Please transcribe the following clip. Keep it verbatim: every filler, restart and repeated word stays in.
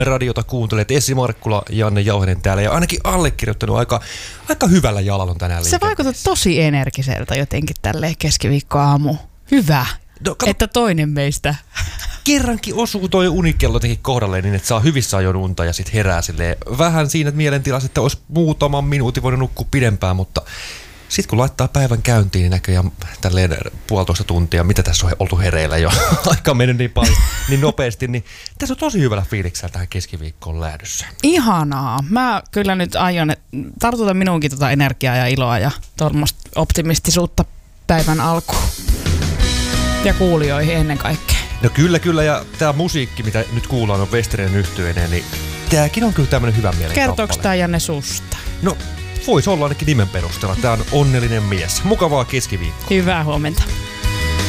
radiota kuuntelet. Essi Markkula, Janne Jauhinen täällä ja ainakin allekirjoittanut aika, aika hyvällä jalalla on tänään Se vaikuttaa tosi energiseltä jotenkin tälleen keskiviikkoaamu. Hyvä, no, kato, että toinen meistä. Kerrankin osuu toi unikello jotenkin kohdalleen niin, että saa hyvissä ajoin unta ja sit herää silleen vähän siinä mielentilassa, että olisi muutaman minuutin voinut nukkua pidempään, mutta sitten kun laittaa päivän käyntiin, niin näköjään tälleen puolitoista tuntia, mitä tässä on oltu hereillä jo, aika on mennyt niin paljon, niin nopeasti, niin tässä on tosi hyvällä fiiliksellä tähän keskiviikkoon lähdössä. Ihanaa. Mä kyllä nyt aion tartuta minuunkin tota energiaa ja iloa ja tuommoista optimistisuutta päivän alkuun. Ja kuulijoihin ennen kaikkea. No kyllä, kyllä, ja tää musiikki, mitä nyt kuullaan, on Westerinen yhtyeineen, niin tääkin on kyllä tämmönen hyvän mielen kappale. Kertooks tää Janne susta? No, voisi olla ainakin nimen perusteella. Tää on Onnellinen mies. Mukavaa keskiviikkoa. Hyvää huomenta.